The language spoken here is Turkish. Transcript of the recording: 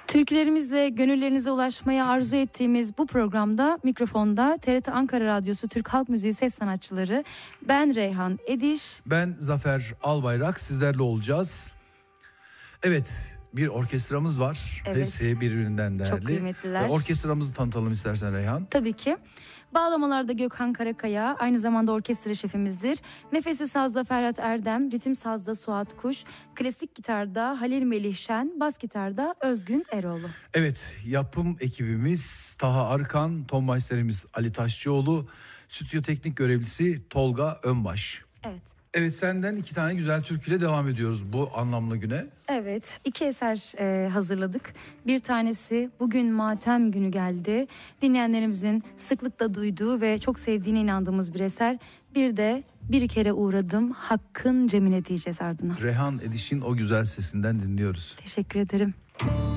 Türkülerimizle gönüllerinize ulaşmaya arzu ettiğimiz bu programda mikrofonda TRT Ankara Radyosu Türk Halk Müziği ses sanatçıları, ben Reyhan Ediş, ben Zafer Albayrak sizlerle olacağız. Evet, bir orkestramız var. Evet. Hepsi birbirinden değerli. Çok kıymetliler. Orkestramızı tanıtalım istersen Reyhan. Tabii ki. Bağlamalarda Gökhan Karakaya, aynı zamanda orkestra şefimizdir. Nefesi sazda Ferhat Erdem, ritim sazda Suat Kuş, klasik gitarda Halil Melih Şen, bas gitarda Özgün Eroğlu. Evet, yapım ekibimiz Taha Arkan, ton masterimiz Ali Taşçıoğlu, stüdyo teknik görevlisi Tolga Önbaş. Evet. Evet, senden 2 tane güzel türküyle devam ediyoruz bu anlamlı güne. Evet, 2 eser hazırladık. Bir tanesi Bugün Matem Günü geldi. Dinleyenlerimizin sıklıkla duyduğu ve çok sevdiğine inandığımız bir eser. Bir de Bir Kere Uğradım Hakkın Cemine diyeceğiz ardına. Reyhan Ediş'in o güzel sesinden dinliyoruz. Teşekkür ederim.